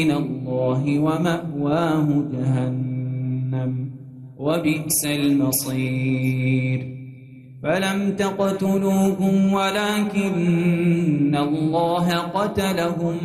الله ومأواه جهنم وبئس المصير فلم تقتلوهم ولكن الله قتلهم